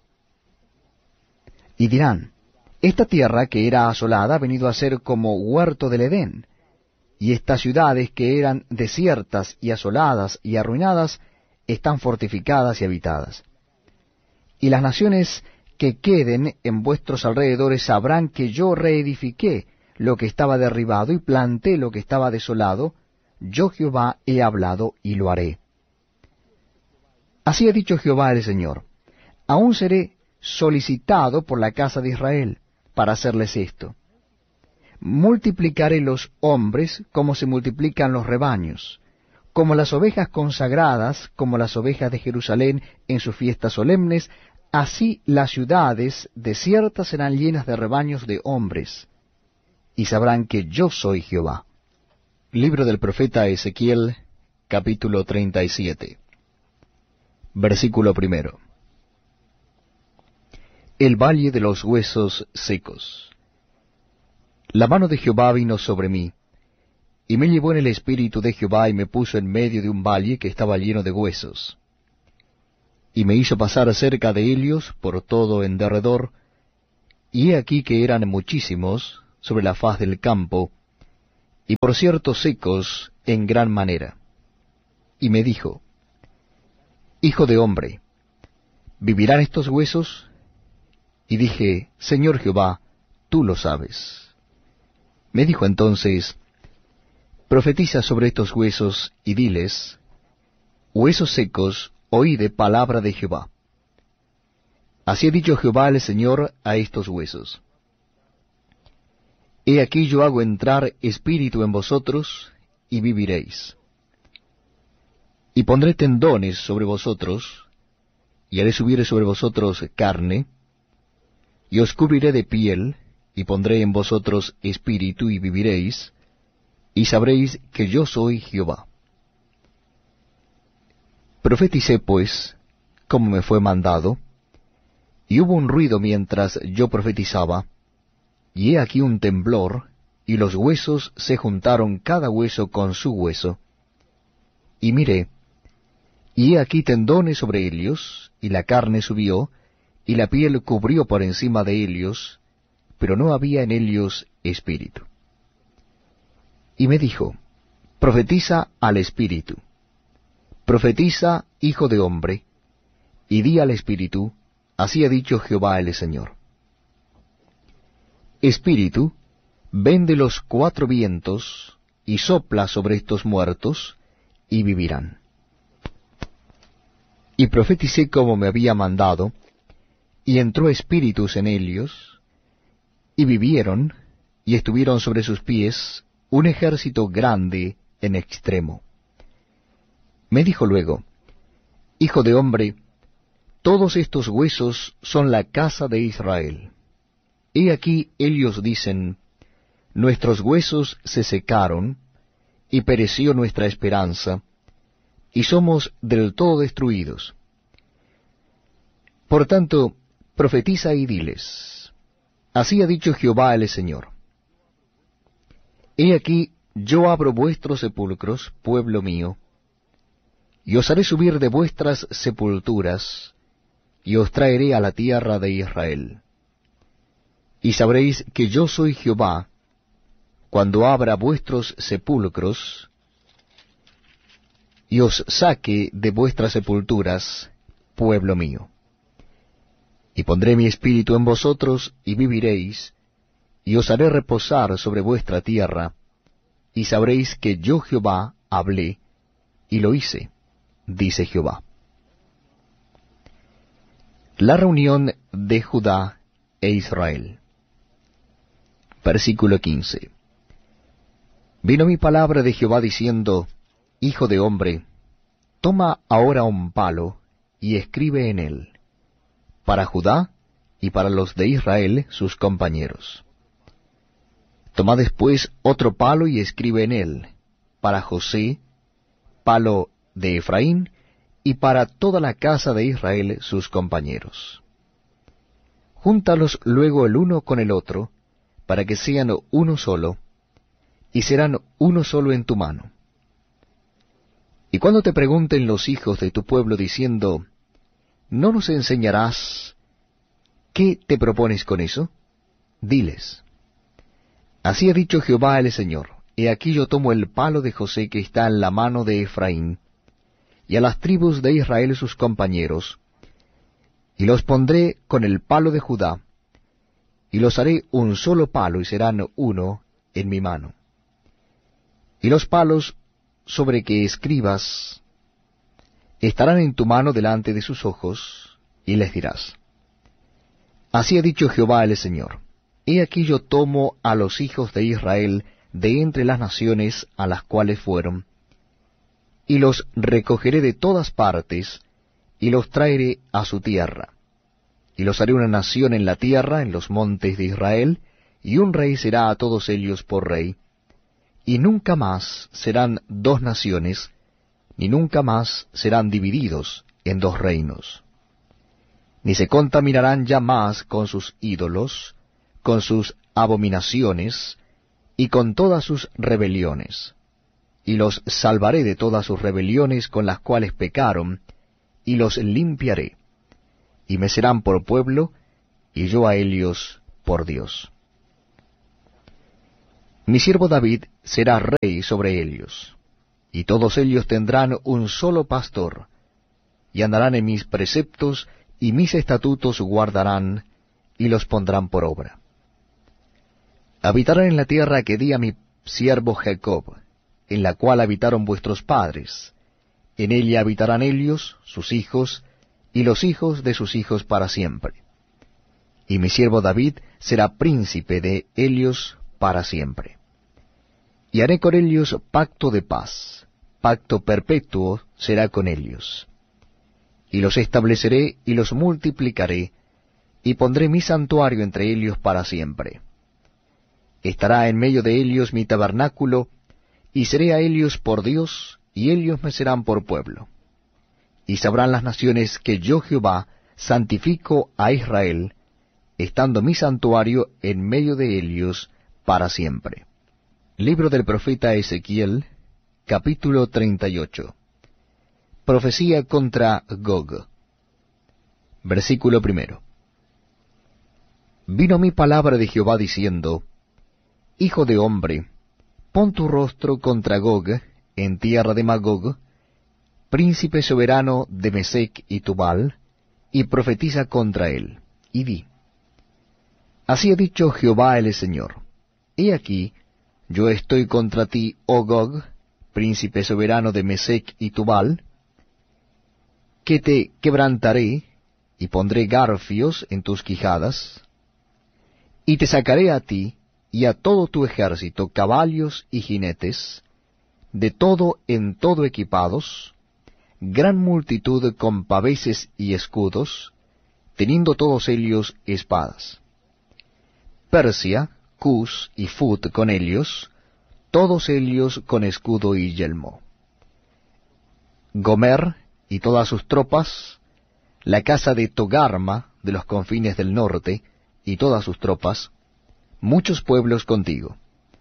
[SPEAKER 1] Y dirán, esta tierra que era asolada ha venido a ser como huerto del Edén, y estas ciudades que eran desiertas y asoladas y arruinadas, están fortificadas y habitadas. Y las naciones que queden en vuestros alrededores sabrán que yo reedifiqué lo que estaba derribado y planté lo que estaba desolado, yo Jehová he hablado y lo haré. Así ha dicho Jehová el Señor, aún seré solicitado por la casa de Israel, para hacerles esto. Multiplicaré los hombres como se multiplican los rebaños, como las ovejas consagradas, como las ovejas de Jerusalén en sus fiestas solemnes, así las ciudades desiertas serán llenas de rebaños de hombres, y sabrán que yo soy Jehová. Libro del profeta Ezequiel, capítulo 37. Versículo 1. El valle de los huesos secos. La mano de Jehová vino sobre mí, y me llevó en el espíritu de Jehová, y me puso en medio de un valle que estaba lleno de huesos. y me hizo pasar cerca de ellos por todo en derredor, y he aquí que eran muchísimos sobre la faz del campo, y por cierto secos en gran manera. Y me dijo, Hijo de hombre, ¿vivirán estos huesos? Y dije, Señor Jehová, tú lo sabes. Me dijo entonces, Profetiza sobre estos huesos, y diles, Huesos secos, oíde palabra de Jehová. Así ha dicho Jehová el Señor a estos huesos. He aquí yo hago entrar espíritu en vosotros, y viviréis. Y pondré tendones sobre vosotros, y haré subir sobre vosotros carne, y os cubriré de piel, y pondré en vosotros espíritu, y viviréis, y sabréis que yo soy Jehová. Profeticé, pues, como me fue mandado, y hubo un ruido mientras yo profetizaba, y he aquí un temblor, y los huesos se juntaron cada hueso con su hueso. Y miré, y he aquí tendones sobre ellos, y la carne subió, y la piel cubrió por encima de ellos, pero no había en ellos espíritu. Y me dijo, Profetiza al espíritu. Profetiza, hijo de hombre, y di al espíritu, así ha dicho Jehová el Señor. Espíritu, ven de los cuatro vientos, y sopla sobre estos muertos, y vivirán. Y profeticé como me había mandado, y entró espíritus en ellos, y vivieron, y estuvieron sobre sus pies un ejército grande en extremo. Me dijo luego, Hijo de hombre, todos estos huesos son la casa de Israel. He aquí ellos dicen, Nuestros huesos se secaron, y pereció nuestra esperanza, y somos del todo destruidos. Por tanto, profetiza y diles, Así ha dicho Jehová el Señor. He aquí, yo abro vuestros sepulcros, pueblo mío, y os haré subir de vuestras sepulturas, y os traeré a la tierra de Israel. Y sabréis que yo soy Jehová, cuando abra vuestros sepulcros, y os saque de vuestras sepulturas, pueblo mío. Y pondré mi espíritu en vosotros, y viviréis, y os haré reposar sobre vuestra tierra, y sabréis que yo Jehová hablé, y lo hice, dice Jehová. La reunión de Judá e Israel. Versículo 15. Vino mi palabra de Jehová diciendo, Hijo de hombre, toma ahora un palo, y escribe en él, para Judá y para los de Israel sus compañeros. Toma después otro palo y escribe en él, para José, palo de Efraín, y para toda la casa de Israel sus compañeros. Júntalos luego el uno con el otro, para que sean uno solo, y serán uno solo en tu mano. Y cuando te pregunten los hijos de tu pueblo diciendo, ¿no nos enseñarás qué te propones con eso? Diles, Así ha dicho Jehová el Señor, he aquí yo tomo el palo de José que está en la mano de Efraín, y a las tribus de Israel sus compañeros, y los pondré con el palo de Judá, y los haré un solo palo, y serán uno en mi mano. Y los palos sobre que escribas estarán en tu mano delante de sus ojos, y les dirás, Así ha dicho Jehová el Señor, he aquí yo tomo a los hijos de Israel de entre las naciones a las cuales fueron, y los recogeré de todas partes, y los traeré a su tierra. Y los haré una nación en la tierra, en los montes de Israel, y un rey será a todos ellos por rey. Y nunca más serán dos naciones, ni nunca más serán divididos en dos reinos. Ni se contaminarán ya más con sus ídolos, con sus abominaciones, y con todas sus rebeliones. Y los salvaré de todas sus rebeliones con las cuales pecaron, y los limpiaré, y me serán por pueblo, y yo a ellos por Dios. Mi siervo David será rey sobre ellos, y todos ellos tendrán un solo pastor, y andarán en mis preceptos, y mis estatutos guardarán, y los pondrán por obra. Habitarán en la tierra que di a mi siervo Jacob, en la cual habitaron vuestros padres. En ella habitarán ellos, sus hijos, y los hijos de sus hijos para siempre. Y mi siervo David será príncipe de ellos para siempre. Y haré con ellos pacto de paz, pacto perpetuo será con ellos. Y los estableceré y los multiplicaré, y pondré mi santuario entre ellos para siempre. Estará en medio de ellos mi tabernáculo, y seré a ellos por Dios, y ellos me serán por pueblo. Y sabrán las naciones que yo Jehová santifico a Israel, estando mi santuario en medio de ellos para siempre. Libro del profeta Ezequiel, capítulo 38. Profecía contra Gog. Versículo 1. Vino mi palabra de Jehová diciendo, Hijo de hombre, pon tu rostro contra Gog, en tierra de Magog, príncipe soberano de Mesec y Tubal, y profetiza contra él, y di, Así ha dicho Jehová el Señor, he aquí, yo estoy contra ti, oh Gog, príncipe soberano de Mesec y Tubal, que te quebrantaré, y pondré garfios en tus quijadas, y te sacaré a ti, y a todo tu ejército, caballos y jinetes, de todo en todo equipados, gran multitud con paveses y escudos, teniendo todos ellos espadas. Persia, Cus y Fut con ellos, todos ellos con escudo y yelmo. Gomer y todas sus tropas, la casa de Togarma de los confines del norte, y todas sus tropas, muchos pueblos contigo.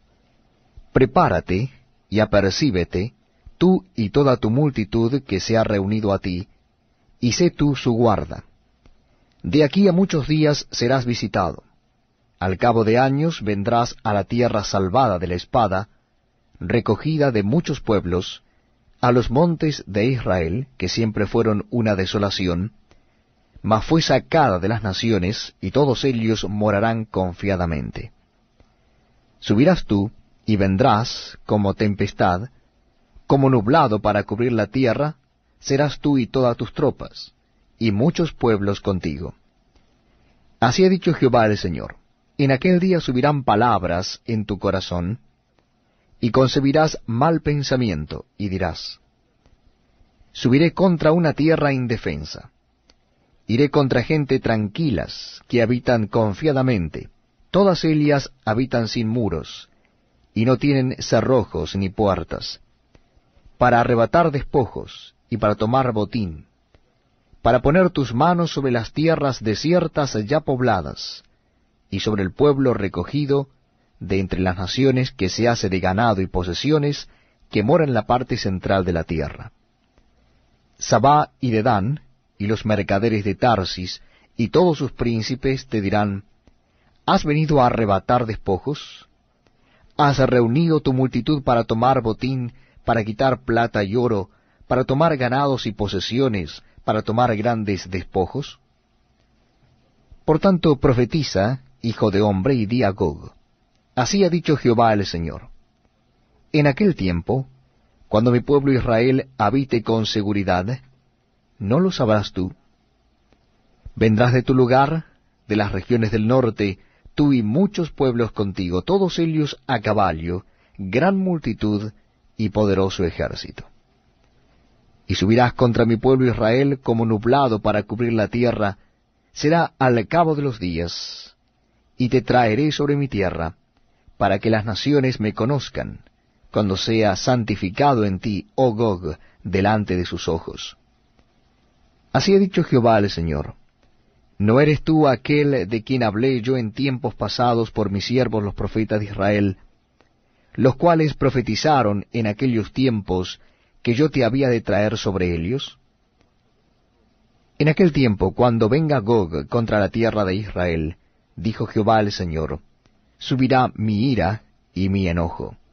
[SPEAKER 1] Prepárate y apercíbete, tú y toda tu multitud que se ha reunido a ti, y sé tú su guarda. De aquí a muchos días serás visitado. Al cabo de años vendrás a la tierra salvada de la espada, recogida de muchos pueblos, a los montes de Israel, que siempre fueron una desolación, mas fue sacada de las naciones, y todos ellos morarán confiadamente. Subirás tú, y vendrás como tempestad, como nublado para cubrir la tierra, serás tú y todas tus tropas, y muchos pueblos contigo. Así ha dicho Jehová el Señor, en aquel día subirán palabras en tu corazón, y concebirás mal pensamiento, y dirás, subiré contra una tierra indefensa. Iré contra gente tranquilas, que habitan confiadamente. Todas ellas habitan sin muros, y no tienen cerrojos ni puertas, para arrebatar despojos, y para tomar botín, para poner tus manos sobre las tierras desiertas ya pobladas, y sobre el pueblo recogido de entre las naciones que se hace de ganado y posesiones, que mora en la parte central de la tierra. Sabá y Dedán, y los mercaderes de Tarsis, y todos sus príncipes te dirán, ¿has venido a arrebatar despojos? ¿Has reunido tu multitud para tomar botín, para quitar plata y oro, para tomar ganados y posesiones, para tomar grandes despojos? Por tanto, profetiza, hijo de hombre, y di a Gog, así ha dicho Jehová el Señor. En aquel tiempo, cuando mi pueblo Israel habite con seguridad, ¿no lo sabrás tú? Vendrás de tu lugar, de las regiones del norte, tú y muchos pueblos contigo, todos ellos a caballo, gran multitud y poderoso ejército. Y subirás contra mi pueblo Israel como nublado para cubrir la tierra, será al cabo de los días, y te traeré sobre mi tierra, para que las naciones me conozcan, cuando sea santificado en ti, oh Gog, delante de sus ojos. Así ha dicho Jehová el Señor, ¿no eres tú aquel de quien hablé yo en tiempos pasados por mis siervos los profetas de Israel, los cuales profetizaron en aquellos tiempos que yo te había de traer sobre ellos? En aquel tiempo, cuando venga Gog contra la tierra de Israel, dijo Jehová el Señor, subirá mi ira y mi enojo.